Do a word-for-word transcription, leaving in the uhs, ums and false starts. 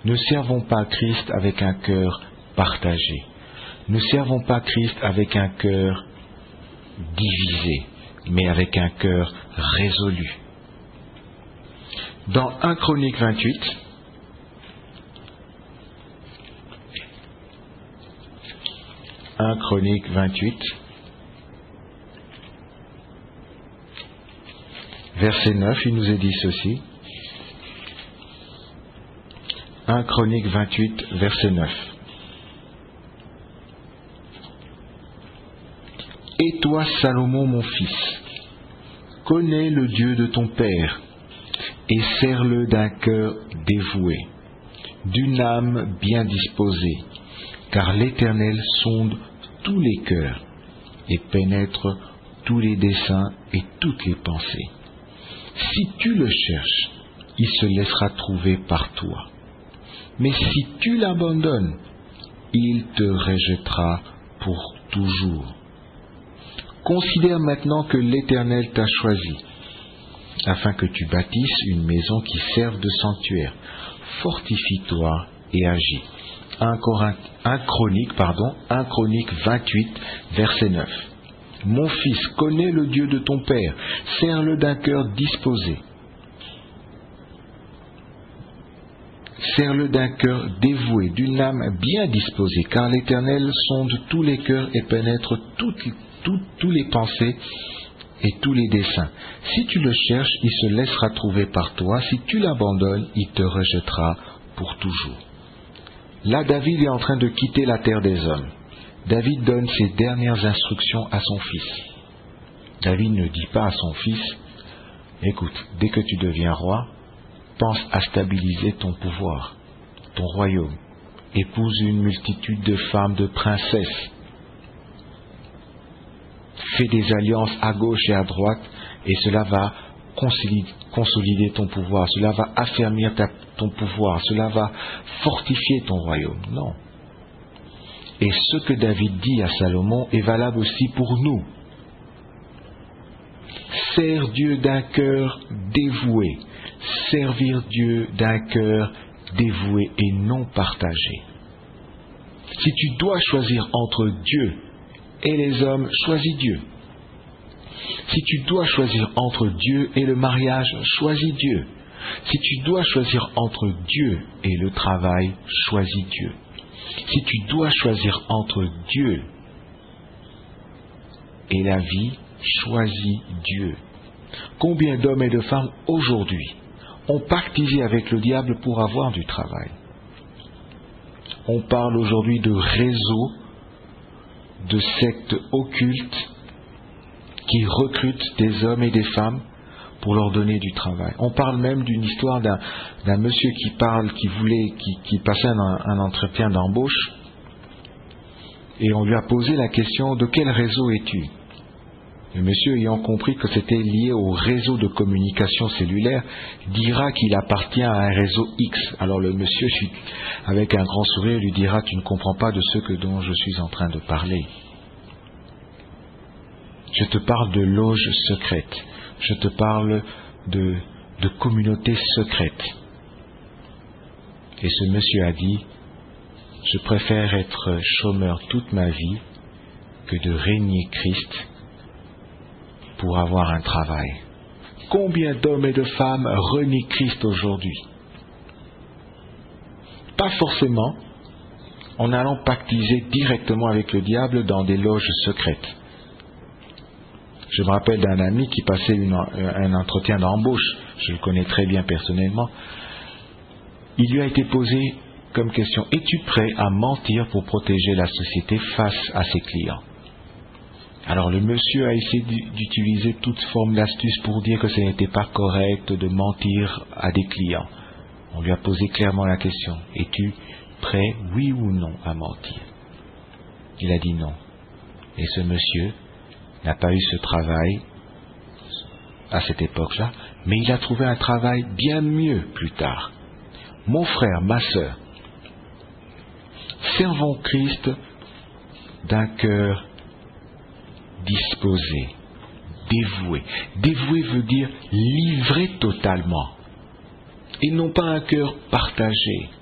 Ne servons pas Christ avec un cœur partagé. Ne servons pas Christ avec un cœur divisé, mais avec un cœur résolu. Dans un Chronique vingt-huit, un Chronique vingt-huit, verset neuf, il nous est dit ceci. un Chronique vingt-huit, verset neuf. Et toi, Salomon, mon fils, connais le Dieu de ton père, et sers-le d'un cœur dévoué, d'une âme bien disposée, car l'Éternel sonde tous les cœurs, et pénètre tous les desseins et toutes les pensées. Si tu le cherches, il se laissera trouver par toi. Mais si tu l'abandonnes, il te rejettera pour toujours. Considère maintenant que l'Éternel t'a choisi, afin que tu bâtisses une maison qui serve de sanctuaire. Fortifie-toi et agis. un Chronique, pardon, un Chronique vingt-huit, verset neuf. Mon fils, connais le Dieu de ton père, sers-le d'un cœur disposé. Sers-le d'un cœur dévoué, d'une âme bien disposée, car l'Éternel sonde tous les cœurs et pénètre toutes, toutes, tous les pensées et tous les desseins. Si tu le cherches, il se laissera trouver par toi. Si tu l'abandonnes, il te rejettera pour toujours. Là, David est en train de quitter la terre des hommes. David donne ses dernières instructions à son fils. David ne dit pas à son fils, écoute, dès que tu deviens roi, pense à stabiliser ton pouvoir, ton royaume. Épouse une multitude de femmes, de princesses. Fais des alliances à gauche et à droite, et cela va consolider ton pouvoir, cela va affermir ta, ton pouvoir, cela va fortifier ton royaume. Non. Et ce que David dit à Salomon est valable aussi pour nous. Sers Dieu d'un cœur dévoué. Servir Dieu d'un cœur dévoué et non partagé. Si tu dois choisir entre Dieu et les hommes, choisis Dieu. Si tu dois choisir entre Dieu et le mariage, choisis Dieu. Si tu dois choisir entre Dieu et le travail, choisis Dieu. Si tu dois choisir entre Dieu et la vie, choisis Dieu. Combien d'hommes et de femmes aujourd'hui ont pactisé avec le diable pour avoir du travail? On parle aujourd'hui de réseaux, de sectes occultes qui recrutent des hommes et des femmes pour leur donner du travail. On parle même d'une histoire d'un, d'un monsieur qui parle, qui voulait, qui, qui passait un, un entretien d'embauche, et on lui a posé la question: de quel réseau es-tu? Le monsieur, ayant compris que c'était lié au réseau de communication cellulaire, dira qu'il appartient à un réseau X. Alors le monsieur, avec un grand sourire, lui dira: tu ne comprends pas de ce que dont je suis en train de parler. Je te parle de loges secrètes. Je te parle de, de communautés secrètes. Et ce monsieur a dit: je préfère être chômeur toute ma vie que de régner Christ pour avoir un travail. Combien d'hommes et de femmes renient Christ aujourd'hui? Pas forcément en allant pactiser directement avec le diable dans des loges secrètes. Je me rappelle d'un ami qui passait une, un entretien d'embauche, je le connais très bien personnellement. Il lui a été posé comme question: es-tu prêt à mentir pour protéger la société face à ses clients? Alors le monsieur a essayé d'utiliser toute forme d'astuce pour dire que ce n'était pas correct de mentir à des clients. On lui a posé clairement la question: es-tu prêt, oui ou non, à mentir? Il a dit non. Et ce monsieur n'a pas eu ce travail à cette époque-là, mais il a trouvé un travail bien mieux plus tard. Mon frère, ma sœur, servons Christ d'un cœur disposé, dévoué. Dévoué veut dire livré totalement, et non pas un cœur partagé,